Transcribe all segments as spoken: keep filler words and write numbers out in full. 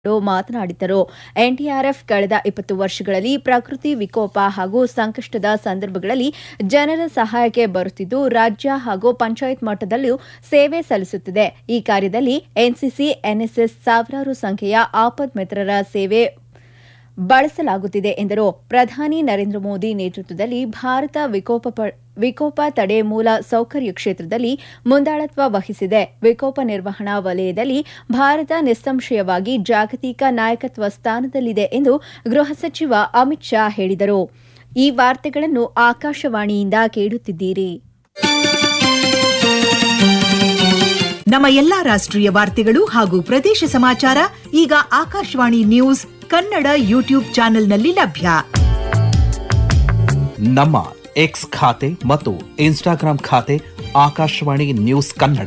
ಮಾತನಾಡಿದರು. ಎನ್ಡಿಆರ್ಎಫ್ ಕಳೆದ ಇಪ್ಪತ್ತು ವರ್ಷಗಳಲ್ಲಿ ಪ್ರಕೃತಿ ವಿಕೋಪ ಹಾಗೂ ಸಂಕಷ್ಟದ ಸಂದರ್ಭಗಳಲ್ಲಿ ಜನರ ಸಹಾಯಕ್ಕೆ ಬರುತ್ತಿದ್ದು ರಾಜ್ಯ ಹಾಗೂ ಪಂಚಾಯತ್ ಮಟ್ಟದಲ್ಲೂ ಸೇವೆ ಸಲ್ಲಿಸುತ್ತಿದೆ. ಈ ಕಾರ್ಯದಲ್ಲಿ ಎನ್ಸಿಸಿ, ಎನ್ಎಸ್ಎಸ್, ಸಾವಿರಾರು ಸಂಖ್ಯೆಯ ಆಪದ್ ಮಿತ್ರರ ಸೇವೆ ಬಳಸಲಾಗುತ್ತಿದೆ ಎಂದರು. ಪ್ರಧಾನಿ ನರೇಂದ್ರ ಮೋದಿ ನೇತೃತ್ವದಲ್ಲಿ ಭಾರತ ವಿಕೋಪ ವಿಕೋಪ ತಡೆ ಮೂಲ ಸೌಕರ್ಯ ಕ್ಷೇತ್ರದಲ್ಲಿ ಮುಂದಾಳತ್ವ ವಹಿಸಿದೆ. ವಿಕೋಪ ನಿರ್ವಹಣಾ ವಲಯದಲ್ಲಿ ಭಾರತ ನಿಸ್ಸಂಶಯವಾಗಿ ಜಾಗತಿಕ ನಾಯಕತ್ವ ಸ್ಥಾನದಲ್ಲಿದೆ ಎಂದು ಗೃಹ ಸಚಿವ ಅಮಿತ್ ಶಾ ಹೇಳಿದರು. ಈ ವಾರ್ತೆಗಳನ್ನು ಆಕಾಶವಾಣಿಯಿಂದ ಕೇಳುತ್ತಿದ್ದೀರಿ. ನಮ್ಮ ಎಲ್ಲಾ ರಾಷ್ಟ್ರೀಯ ವಾರ್ತೆಗಳು ಹಾಗೂ ಪ್ರದೇಶ ಸಮಾಚಾರ ಈಗ ಆಕಾಶವಾಣಿ ನ್ಯೂಸ್ ಕನ್ನಡ ಯೂಟ್ಯೂಬ್ ಚಾನೆಲ್ನಲ್ಲಿ ಲಭ್ಯ. ನಮ್ಮ ಎಕ್ಸ್ ಖಾತೆ ಮತ್ತು ಇನ್ಸ್ಟಾಗ್ರಾಂ ಖಾತೆ ಆಕಾಶವಾಣಿ ನ್ಯೂಸ್ ಕನ್ನಡ.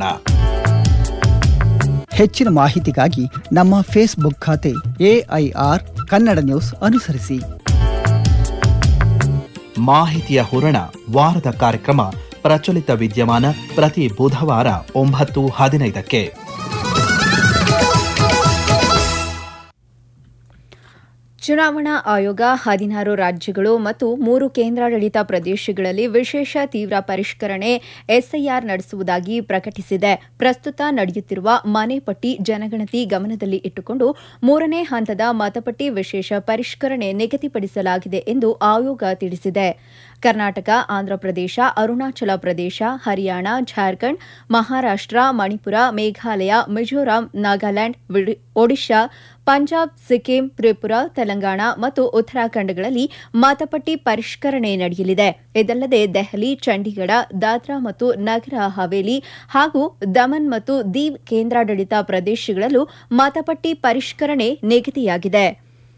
ಹೆಚ್ಚಿನ ಮಾಹಿತಿಗಾಗಿ ನಮ್ಮ ಫೇಸ್ಬುಕ್ ಖಾತೆ ಎಐಆರ್ ಕನ್ನಡ ನ್ಯೂಸ್ ಅನುಸರಿಸಿ. ಮಾಹಿತಿಯ ಹೂರಣ ವಾರದ ಕಾರ್ಯಕ್ರಮ ಪ್ರಚಲಿತ ವಿದ್ಯಮಾನ ಪ್ರತಿ ಬುಧವಾರ ಒಂಬತ್ತು ಹದಿನೈದಕ್ಕೆ. ಚುನಾವಣಾ ಆಯೋಗ ಹದಿನಾರು ರಾಜ್ಯಗಳು ಮತ್ತು ಮೂರು ಕೇಂದ್ರಾಡಳಿತ ಪ್ರದೇಶಗಳಲ್ಲಿ ವಿಶೇಷ ತೀವ್ರ ಪರಿಷ್ಕರಣೆ ಎಸ್ಐಆರ್ ನಡೆಸುವುದಾಗಿ ಪ್ರಕಟಿಸಿದೆ. ಪ್ರಸ್ತುತ ನಡೆಯುತ್ತಿರುವ ಮನೆ ಪಟ್ಟಿ ಜನಗಣತಿ ಗಮನದಲ್ಲಿ ಇಟ್ಟುಕೊಂಡು ಮೂರನೇ ಹಂತದ ಮತಪಟ್ಟಿ ವಿಶೇಷ ಪರಿಷ್ಕರಣೆ ನಿಗದಿಪಡಿಸಲಾಗಿದೆ ಎಂದು ಆಯೋಗ ತಿಳಿಸಿದೆ. ಕರ್ನಾಟಕ, ಆಂಧ್ರಪ್ರದೇಶ, ಅರುಣಾಚಲ ಪ್ರದೇಶ, ಹರಿಯಾಣ, ಜಾರ್ಖಂಡ್, ಮಹಾರಾಷ್ಟ್ರ, ಮಣಿಪುರ, ಮೇಘಾಲಯ, ಮಿಜೋರಾಂ, ನಾಗಾಲ್ಯಾಂಡ್, ಒಡಿಶಾ, ಪಂಜಾಬ್, ಸಿಕ್ಕಿಂ, ತ್ರಿಪುರಾ, ತೆಲಂಗಾಣ ಮತ್ತು ಉತ್ತರಾಖಂಡಗಳಲ್ಲಿ ಮತಪಟ್ಟಿ ಪರಿಷ್ಕರಣೆ ನಡೆಯಲಿದೆ. ಇದಲ್ಲದೆ ದೆಹಲಿ, ಚಂಡೀಗಢ, ದಾದ್ರಾ ಮತ್ತು ನಗರ ಹವೇಲಿ ಹಾಗೂ ದಮನ್ ಮತ್ತು ದೀವ್ ಕೇಂದ್ರಾಡಳಿತ ಪ್ರದೇಶಗಳಲ್ಲೂ ಮತಪಟ್ಟಿ ಪರಿಷ್ಕರಣೆ ನಿಗದಿಯಾಗಿದೆ.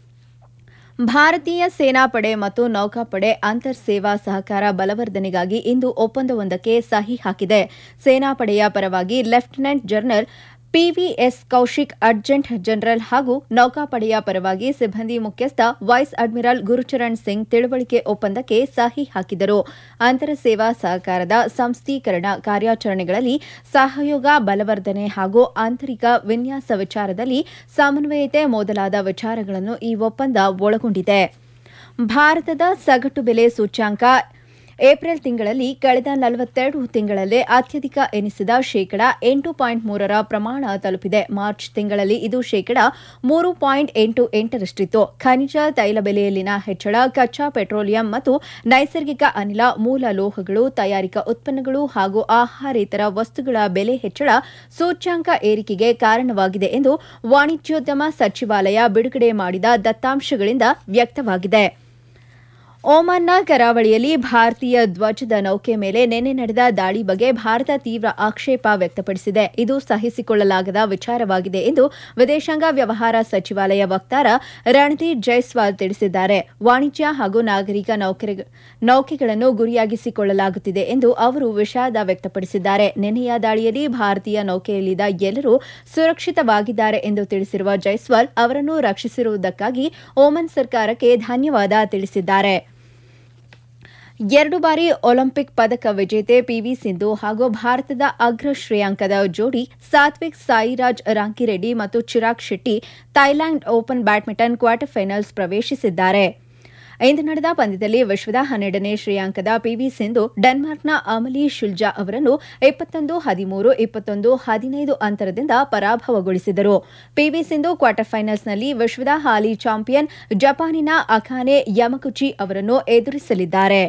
ಭಾರತೀಯ ಸೇನಾಪಡೆ ಮತ್ತು ನೌಕಾಪಡೆ ಅಂತರ್ ಸೇವಾ ಸಹಕಾರ ಬಲವರ್ಧನೆಗಾಗಿ ಇಂದು ಒಪ್ಪಂದವೊಂದಕ್ಕೆ ಸಹಿ ಹಾಕಿದೆ. ಸೇನಾಪಡೆಯ ಪರವಾಗಿ lieutenant general PVS Kaushik, ಅಡ್ಜುಟೆಂಟ್ general ಹಾಗೂ ನೌಕಾಪಡೆಯ ಪರವಾಗಿ ಸಿಬ್ಬಂದಿ ಮುಖ್ಯಸ್ಥ ವೈಸ್ ಅಡ್ಮಿರಲ್ ಗುರುಚರಣ್ ಸಿಂಗ್ ತಿಳುವಳಿಕೆ ಒಪ್ಪಂದಕ್ಕೆ ಸಹಿ ಹಾಕಿದರು. ಅಂತರ ಸೇವಾ ಸಹಕಾರದ ಸಂಸ್ಥೀಕರಣ ಕಾರ್ಯಾಚರಣೆಗಳಲ್ಲಿ ಸಹಯೋಗ ಬಲವರ್ಧನೆ ಹಾಗೂ ಆಂತರಿಕ ವಿನ್ಯಾಸ ವಿಚಾರದಲ್ಲಿ ಸಮನ್ವಯತೆ ಮೊದಲಾದ ವಿಚಾರಗಳನ್ನು ಈ ಒಪ್ಪಂದ ಒಳಗೊಂಡಿದೆ. ಭಾರತದ ಸಗಟು ಬೆಲೆ ಸೂಚ್ಯಂಕ ಏಪ್ರಿಲ್ ತಿಂಗಳಲ್ಲಿ ಕಳೆದ ನಲವತ್ತೆರಡು ತಿಂಗಳಲ್ಲೇ ಅತ್ಯಧಿಕ ಎನಿಸಿದ ಶೇಕಡ ಎಂಟು ಪಾಯಿಂಟ್ ಮೂರರ ಪ್ರಮಾಣ ತಲುಪಿದೆ. ಮಾರ್ಚ್ ತಿಂಗಳಲ್ಲಿ ಇದು ಶೇಕಡ ಮೂರು ಪಾಯಿಂಟ್ ಎಂಟು ಎಂಟರಷ್ಟಿತ್ತು. ಖನಿಜ ತೈಲ ಬೆಲೆಯಲ್ಲಿನ ಹೆಚ್ಚಳ, ಕಚ್ಚಾ ಪೆಟ್ರೋಲಿಯಂ ಮತ್ತು ನೈಸರ್ಗಿಕ ಅನಿಲ, ಮೂಲ ಲೋಹಗಳು, ತಯಾರಿಕಾ ಉತ್ಪನ್ನಗಳು ಹಾಗೂ ಆಹಾರೇತರ ವಸ್ತುಗಳ ಬೆಲೆ ಹೆಚ್ಚಳ ಸೂಚ್ಯಂಕ ಏರಿಕೆಗೆ ಕಾರಣವಾಗಿದೆ ಎಂದು ವಾಣಿಜ್ಯೋದ್ಯಮ ಸಚಿವಾಲಯ ಬಿಡುಗಡೆ ಮಾಡಿದ ದತ್ತಾಂಶಗಳಿಂದ ವ್ಯಕ್ತವಾಗಿದೆ. ಒಮಾನ್ನ ಕರಾವಳಿಯಲ್ಲಿ ಭಾರತೀಯ ಧ್ವಜದ ನೌಕೆ ಮೇಲೆ ನಿನ್ನೆ ನಡೆದ ದಾಳಿ ಬಗ್ಗೆ ಭಾರತ ತೀವ್ರ ಆಕ್ಷೇಪ ವ್ಯಕ್ತಪಡಿಸಿದೆ. ಇದು ಸಹಿಸಿಕೊಳ್ಳಲಾಗದ ವಿಚಾರವಾಗಿದೆ ಎಂದು ವಿದೇಶಾಂಗ ವ್ಯವಹಾರ ಸಚಿವಾಲಯ ವಕ್ತಾರ ರಣದೀಪ್ ಜೈಸ್ವಾಲ್ ತಿಳಿಸಿದ್ದಾರೆ. ವಾಣಿಜ್ಯ ಹಾಗೂ ನಾಗರಿಕ ನೌಕೆಗಳನ್ನು ಗುರಿಯಾಗಿಸಿಕೊಳ್ಳಲಾಗುತ್ತಿದೆ ಎಂದು ಅವರು ವಿಷಾದ ವ್ಯಕ್ತಪಡಿಸಿದ್ದಾರೆ. ನಿನ್ನೆಯ ದಾಳಿಯಲ್ಲಿ ಭಾರತೀಯ ನೌಕೆಯಲ್ಲಿದ್ದ ಎಲ್ಲರೂ ಸುರಕ್ಷಿತವಾಗಿದ್ದಾರೆ ಎಂದು ತಿಳಿಸಿರುವ ಜೈಸ್ವಾಲ್ ಅವರನ್ನು ರಕ್ಷಿಸಿರುವುದಕ್ಕಾಗಿ ಒಮನ್ ಸರ್ಕಾರಕ್ಕೆ ಧನ್ಯವಾದ ತಿಳಿಸಿದ್ದಾರೆ. ಎರಡು ಬಾರಿ ಒಲಿಂಪಿಕ್ ಪದಕ ವಿಜೇತೆ ಪಿವಿ ಸಿಂಧು ಹಾಗೂ ಭಾರತದ ಅಗ್ರ ಶ್ರೇಯಾಂಕದ ಜೋಡಿ ಸಾತ್ವಿಕ್ ಸಾಯಿರಾಜ್ ರಾಂಕಿರೆಡ್ಡಿ ಮತ್ತು Chirag Shetty Thailand open badminton quarter finals ಪ್ರವೇಶಿಸಿದ್ದಾರೆ. ಇಂದು ನಡೆದ ಪಂದ್ಯದಲ್ಲಿ ವಿಶ್ವದ ಹನ್ನೆರಡನೇ ಶ್ರೇಯಾಂಕದ ಪಿವಿ ಸಿಂಧು ಡೆನ್ಮಾರ್ಕ್ನ ಅಮಲಿ ಶುಲ್ಜಾ ಅವರನ್ನು ಇಪ್ಪತ್ತೊಂದು ಹದಿಮೂರು, ಇಪ್ಪತ್ತೊಂದು ಹದಿನೈದು ಅಂತರದಿಂದ ಪರಾಭವಗೊಳಿಸಿದರು. ಪಿವಿ ಸಿಂಧು ಕ್ವಾರ್ಟರ್ ಫೈನಲ್ಸ್ನಲ್ಲಿ ವಿಶ್ವದ ಹಾಲಿ ಚಾಂಪಿಯನ್ ಜಪಾನಿನ ಅಕಾನೆ ಯಮಗುಚಿ ಅವರನ್ನು ಎದುರಿಸಲಿದ್ದಾರೆ.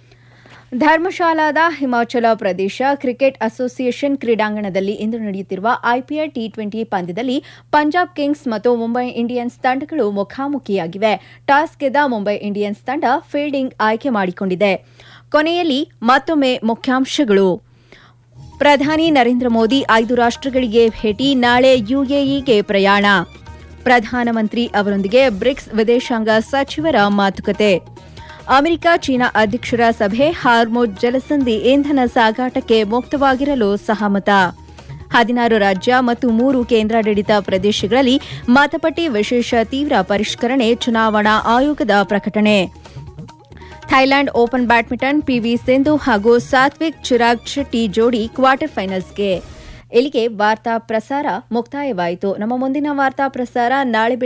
ಧರ್ಮಶಾಲಾದ ಹಿಮಾಚಲ ಪ್ರದೇಶ ಕ್ರಿಕೆಟ್ ಅಸೋಸಿಯೇಷನ್ ಕ್ರೀಡಾಂಗಣದಲ್ಲಿ ಇಂದು ನಡೆಯುತ್ತಿರುವ ಐಪಿಎಲ್ ಟಿ ಟ್ವೆಂಟಿ ಪಂದ್ಯದಲ್ಲಿ ಪಂಜಾಬ್ ಕಿಂಗ್ಸ್ ಮತ್ತು ಮುಂಬೈ ಇಂಡಿಯನ್ಸ್ ತಂಡಗಳು ಮುಖಾಮುಖಿಯಾಗಿವೆ. ಟಾಸ್ ಗೆದ್ದ ಮುಂಬೈ ಇಂಡಿಯನ್ಸ್ ತಂಡ ಫೀಲ್ಡಿಂಗ್ ಆಯ್ಕೆ ಮಾಡಿಕೊಂಡಿದೆ. ಕೊನೆಯಲ್ಲಿ ಮತ್ತೊಮ್ಮೆ ಮುಖ್ಯಾಂಶಗಳು. ಪ್ರಧಾನಿ ನರೇಂದ್ರ ಮೋದಿ ಐದು ರಾಷ್ಟ್ರಗಳಿಗೆ ಭೇಟಿ, ನಾಳೆ ಯುಎಇಗೆ ಪ್ರಯಾಣ. ಪ್ರಧಾನಮಂತ್ರಿ ಅವರೊಂದಿಗೆ ಬ್ರಿಕ್ಸ್ ವಿದೇಶಾಂಗ ಸಚಿವರ ಮಾತುಕತೆ. ಅಮೆರಿಕ ಚೀನಾ ಅಧ್ಯಕ್ಷರ ಸಭೆ, ಹಾರ್ಮುಜ್ ಜಲಸಂಧಿ ಇಂಧನ ಸಾಗಾಟಕ್ಕೆ ಮುಕ್ತವಾಗಿರಲು ಸಹಮತ. ಹದಿನಾರು ರಾಜ್ಯ ಮತ್ತು ಮೂರು ಕೇಂದ್ರಾಡಳಿತ ಪ್ರದೇಶಗಳಲ್ಲಿ ಮತಪಟ್ಟಿ ವಿಶೇಷ ತೀವ್ರ ಪರಿಷ್ಕರಣೆ, ಚುನಾವಣಾ ಆಯೋಗದ ಪ್ರಕಟಣೆ. Thailand open badminton PV Sindhu ಹಾಗೂ ಸಾತ್ವಿಕ್ ಚಿರಾಗ್ ಶೆಟ್ಟಿ ಜೋಡಿ ಕ್ವಾರ್ಟರ್ ಫೈನಲ್ಸ್ಗೆ. ಇಲ್ಲಿಗೆ ವಾರ್ತಾ ಪ್ರಸಾರ ಮುಕ್ತಾಯವಾಯಿತು. ನಮ್ಮ ಮುಂದಿನ ವಾರ್ತಾ ಪ್ರಸಾರ ನಾಳೆ